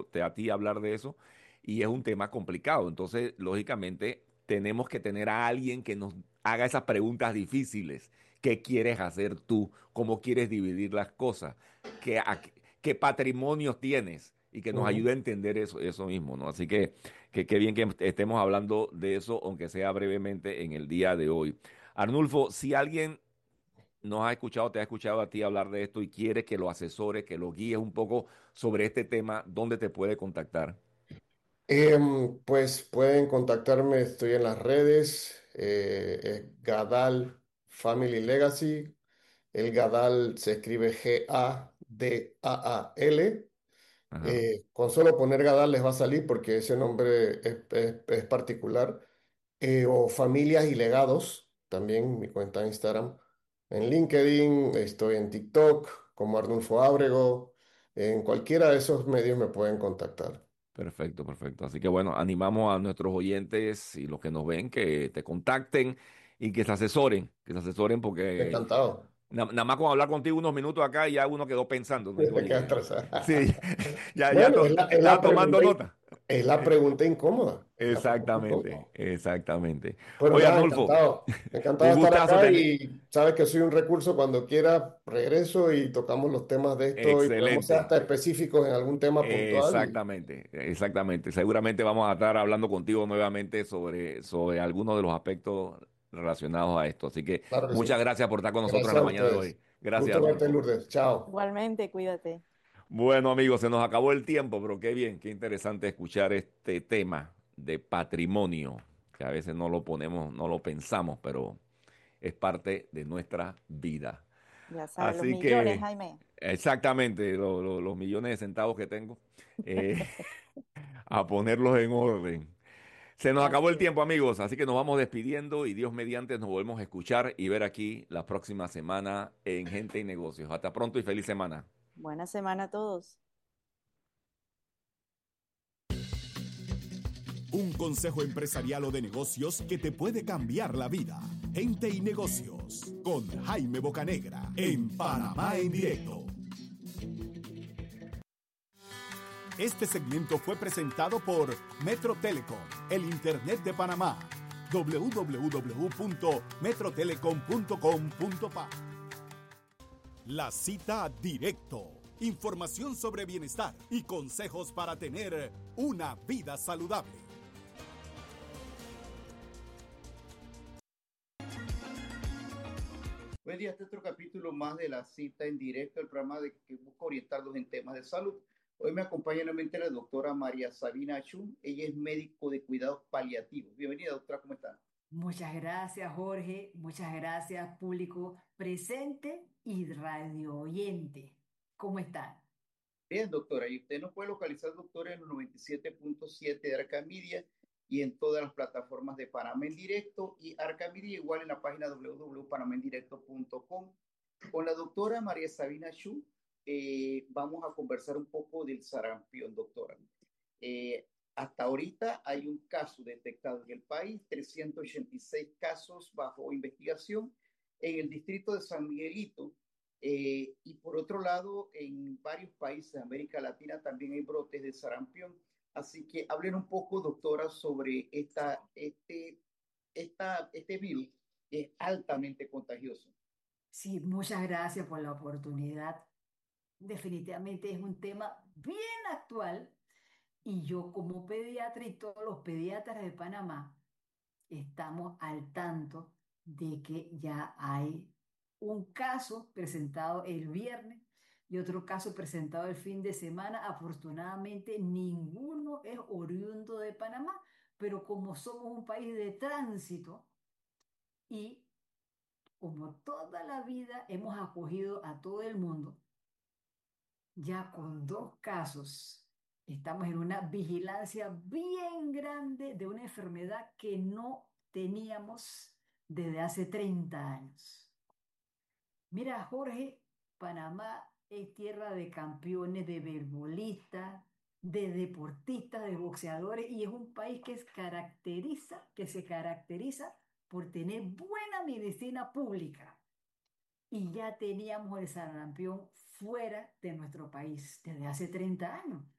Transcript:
escuchándote a ti hablar de eso y es un tema complicado. Entonces, lógicamente, tenemos que tener a alguien que nos haga esas preguntas difíciles. ¿Qué quieres hacer tú? ¿Cómo quieres dividir las cosas? ¿Qué patrimonios tienes? Y que nos Ujú. ayude a entender eso mismo, ¿no? Así que qué bien que estemos hablando de eso, aunque sea brevemente en el día de hoy. Arnulfo, si alguien nos ha escuchado, te ha escuchado a ti hablar de esto y quiere que lo asesore, que lo guíes un poco sobre este tema, ¿dónde te puede contactar? Pues pueden contactarme, estoy en las redes, es Gadal Family Legacy. El Gadal se escribe Gadal. Ajá, Con solo poner Gadal les va a salir porque ese nombre es particular. O Familias y Legados, también mi cuenta de Instagram. En LinkedIn, estoy en TikTok como Arnulfo Ábrego. En cualquiera de esos medios me pueden contactar. perfecto, perfecto. Así que bueno, animamos a nuestros oyentes y los que nos ven que te contacten y que se asesoren porque Encantado. nada más con hablar contigo unos minutos acá ya uno quedó pensando, ¿no? Digo, Queda oye, atrasado. sí, Bueno, estaba tomando nota. es la pregunta incómoda. La pregunta Exactamente, incómoda. exactamente. Bueno, Oye, nada, Arnulfo, encantado. Encantado un de estar gustazo acá tener. y sabes que soy un recurso cuando quiera, regreso y tocamos los temas de esto y podemos ser Excelente. hasta específicos en algún tema puntual. Exactamente, exactamente. Seguramente vamos a estar hablando contigo nuevamente sobre algunos de los aspectos relacionados a esto. Así que Claro que muchas sí. gracias por estar con nosotros en Gracias la a mañana de ustedes. hoy. Gracias, Gusto verte, Arnulfo. Lourdes. Chao. Igualmente, cuídate. Bueno, amigos, se nos acabó el tiempo, pero qué bien, qué interesante escuchar este tema de patrimonio, que a veces no lo ponemos, no lo pensamos, pero es parte de nuestra vida. Ya sabes, los Así millones, que, Jaime. exactamente, los millones de centavos que tengo, eh, a ponerlos en orden. Se nos acabó Así el es. tiempo, amigos, así que nos vamos despidiendo y Dios mediante nos volvemos a escuchar y ver aquí la próxima semana en Gente y Negocios. Hasta pronto y feliz semana. Buena semana a todos. Un consejo empresarial o de negocios que te puede cambiar la vida. Gente y Negocios con Jaime Bocanegra en Panamá en directo. Este segmento fue presentado por Metro Telecom, el Internet de Panamá. www.metrotelecom.com.pa. La cita directo. Información sobre bienestar y consejos para tener una vida saludable. Buen día, este es otro capítulo más de la cita en directo, el programa que busca orientarlos en temas de salud. Hoy me acompaña nuevamente la doctora María Sabina Chun. Ella es médico de cuidados paliativos. Bienvenida, doctora, ¿cómo está? Muchas gracias, Jorge. Muchas gracias, público presente y radio oyente. ¿Cómo están? Bien, doctora, y usted nos puede localizar, doctora, en los 97.7 de Arcamedia y en todas las plataformas de Panamá en Directo y Arcamedia igual en la página www.panamendirecto.com. Con la doctora María Sabina Chu vamos a conversar un poco del sarampión, doctora. Hasta ahorita hay un caso detectado en el país, 386 casos bajo investigación en el distrito de San Miguelito. Y por otro lado, en varios países de América Latina también hay brotes de sarampión. Así que hablen un poco, doctora, sobre este virus que es altamente contagioso. Sí, muchas gracias por la oportunidad. Definitivamente es un tema bien actual y yo como pediatra y todos los pediatras de Panamá estamos al tanto de que ya hay un caso presentado el viernes y otro caso presentado el fin de semana. Afortunadamente, ninguno es oriundo de Panamá, pero como somos un país de tránsito y como toda la vida hemos acogido a todo el mundo, ya con dos casos estamos en una vigilancia bien grande de una enfermedad que no teníamos desde hace 30 años. Mira, Jorge, Panamá es tierra de campeones, de beisbolistas, de deportistas, de boxeadores, y es un país que se caracteriza por tener buena medicina pública. Y ya teníamos el sarampión fuera de nuestro país desde hace 30 años.